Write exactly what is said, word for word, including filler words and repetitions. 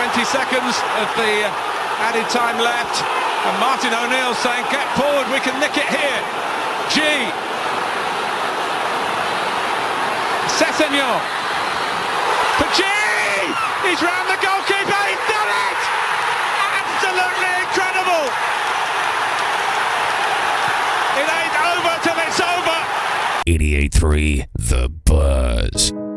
twenty seconds of the uh, added time left, and Martin O'Neill saying, get forward, we can nick it here. G. Sessegnon. For G! He's round the goalkeeper, he's done it! Absolutely incredible! It ain't over till it's over! eighty-eight point three The Buzz.